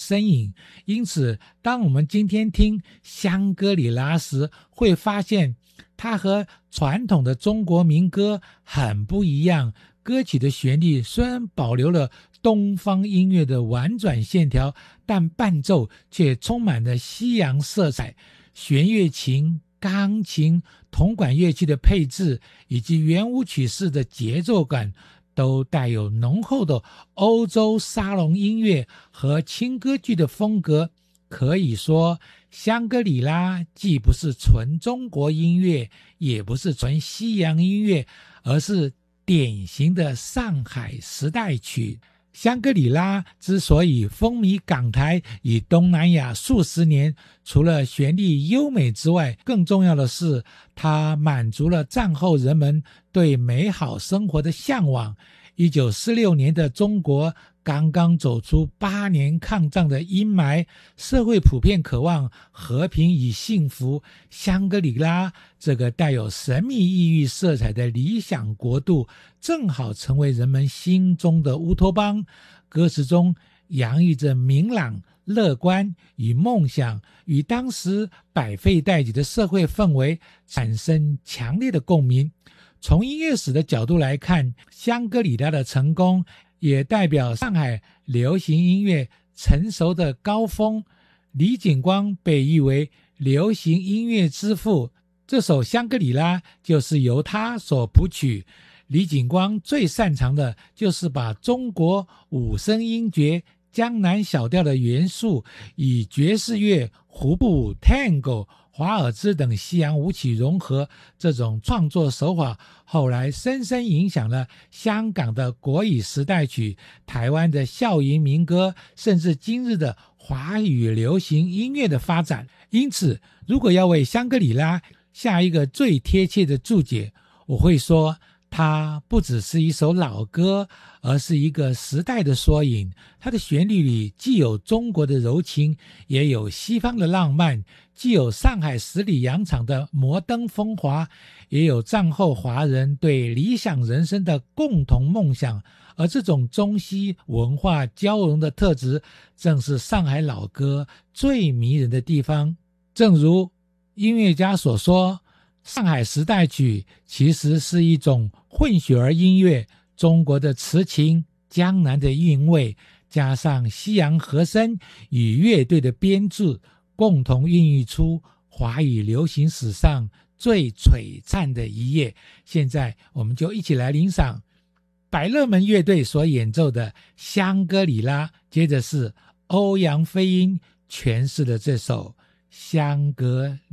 身影。因此当我们今天听香格里拉时，会发现它和传统的中国民歌很不一样。歌曲的旋律虽然保留了东方音乐的婉转线条，但伴奏却充满了西洋色彩。弦乐琴、钢琴、铜管乐器的配置以及圆舞曲式的节奏感都带有浓厚的欧洲沙龙音乐和轻歌剧的风格。可以说香格里拉既不是纯中国音乐，也不是纯西洋音乐，而是典型的上海时代曲。香格里拉之所以风靡港台与东南亚数十年，除了旋律优美之外，更重要的是它满足了战后人们对美好生活的向往。1946年的中国刚刚走出8年抗战的阴霾，社会普遍渴望和平与幸福。香格里拉这个带有神秘异域色彩的理想国度，正好成为人们心中的乌托邦。歌词中洋溢着明朗、乐观与梦想，与当时百废待举的社会氛围产生强烈的共鸣。从音乐史的角度来看，香格里拉的成功也代表上海流行音乐成熟的高峰。李景光被誉为流行音乐之父，这首香格里拉就是由他所谱曲。李景光最擅长的就是把中国五声音阶、江南小调的元素与爵士乐、胡步舞、Tango、华尔兹等西洋舞曲融合，这种创作手法后来深深影响了香港的国语时代曲、台湾的校园民歌，甚至今日的华语流行音乐的发展。因此，如果要为香格里拉下一个最贴切的注解，我会说它不只是一首老歌，而是一个时代的缩影。它的旋律里既有中国的柔情，也有西方的浪漫，既有上海十里洋场的摩登风华，也有战后华人对理想人生的共同梦想。而这种中西文化交融的特质，正是上海老歌最迷人的地方。正如音乐家所说，上海时代曲其实是一种混血儿音乐，中国的词情、江南的韵味，加上西洋和声与乐队的编制，共同孕育出华语流行史上最璀璨的一页。现在我们就一起来欣赏百乐门乐队所演奏的香格里拉，接着是欧阳飞鹰诠释的这首香格